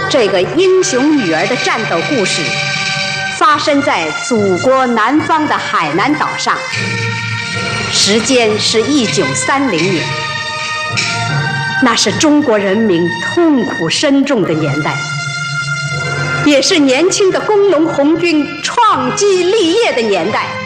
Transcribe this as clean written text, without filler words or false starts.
这个英雄女儿的战斗故事发生在祖国南方的海南岛上，时间是1930年，那是中国人民痛苦深重的年代，也是年轻的工农红军创基立业的年代。